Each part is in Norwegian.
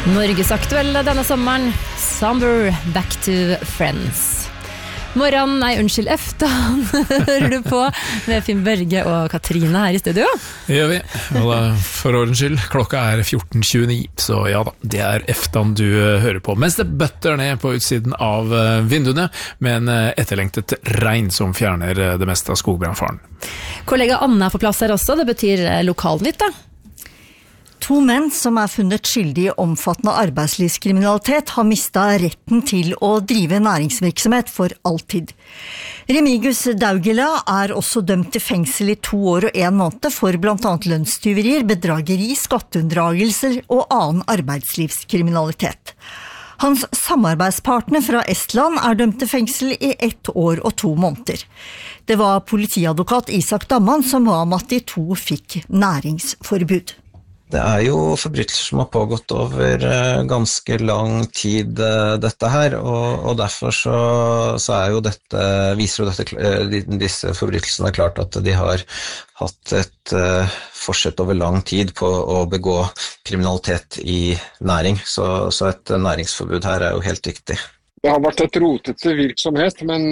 Norgesaktuelle denne sommeren, Somber Back to Friends. Eftan hører du på med Finn Børge og Katrine her i studio. Det gjør vi, og da, for ordens skyld, klokka 14.29, så ja da, det Eftan du hører på. Mens det bøtter ned på utsiden av vinduene, med en etterlengtet regn som fjerner det meste av skogbrannfaren. Kollega Anna på plass her også, det betyr lokalnytt da. 2 menn som funnet skyldig i omfattende arbeidslivskriminalitet har mistet retten til å drive næringsvirksomhet for alltid. Remigius Daugela også dømt til fengsel i 2 år og 1 måned for blant annet lønnstyverier, bedrageri, skatteunndragelser og annen arbeidslivskriminalitet. Hans samarbeidspartner fra Estland dømt til fengsel i 1 år og 2 måneder. Det var politiadvokat Isak Damman som var om at de 2 fikk næringsforbud. Det jo forbrytelser som har pågått over ganske lang tid, dette her, og derfor så jo dette, viser jo disse forbrytelsene klart at de har hatt et forsett over lang tid på å begå kriminalitet i næring, så et næringsforbud her jo helt riktig. Det har vært et rotete virksomhet, men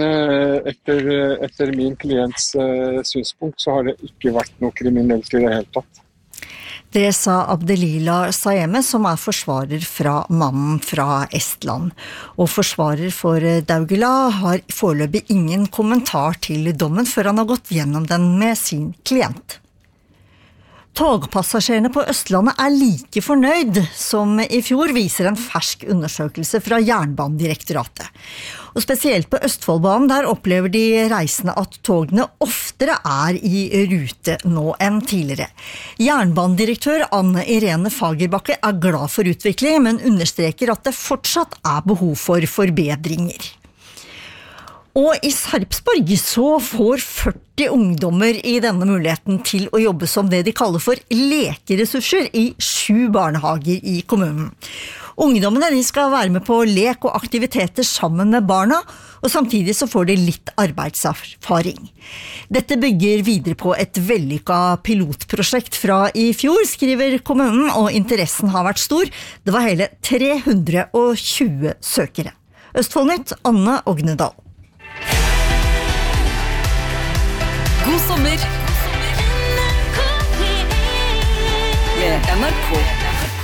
etter min klients synspunkt så har det ikke vært noe kriminelt i det hele tatt. Det sa Abdelila Sayeme, som forsvarer fra mannen fra Estland. Og forsvarer for Daugela har foreløpig ingen kommentar til dommen før han har gått gjennom den med sin klient. Togpassasjerene på Østlandet like fornøyd som i fjor, viser en fersk undersøkelse fra Jernbanedirektoratet. Og spesielt på Østfoldbanen, der opplever de reisende at togene oftere i rute nå enn tidligere. Jernbanedirektør Anne Irene Fagerbakke glad for utvikling, men understreker at det fortsatt behov for forbedringer. Og i Sarpsborg så får 40 ungdommer i denne muligheten til å jobbe som det de kaller for lekeressurser i 7 barnehager i kommunen. Ungdommene de skal være med på lek og aktiviteter sammen med barna, og samtidig så får de litt arbeidserfaring. Dette bygger videre på et vellykket pilotprosjekt fra i fjor, skriver kommunen, og interessen har vært stor. Det var hele 320 søkere. Østfoldnytt, Anne Ognedal. God sommer! Med NRK.